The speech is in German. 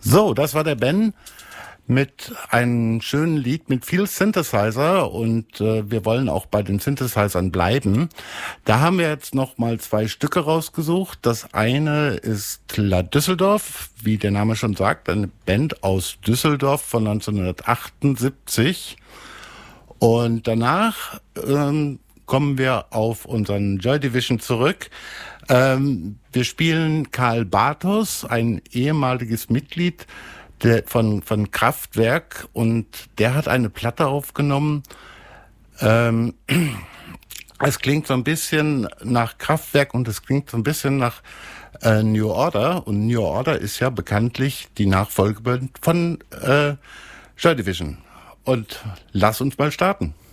So, das war der Ben mit einem schönen Lied mit viel Synthesizer und wir wollen auch bei den Synthesizern bleiben. Da haben wir jetzt noch mal 2 Stücke rausgesucht. Das eine ist La Düsseldorf, wie der Name schon sagt, eine Band aus Düsseldorf von 1978. Und danach kommen wir auf unseren Joy Division zurück. Wir spielen Karl Bartos, ein ehemaliges Mitglied von Kraftwerk, und der hat eine Platte aufgenommen. Es klingt so ein bisschen nach Kraftwerk und es klingt so ein bisschen nach New Order. Und New Order ist ja bekanntlich die Nachfolgeband von Joy Division. Und lass uns mal starten.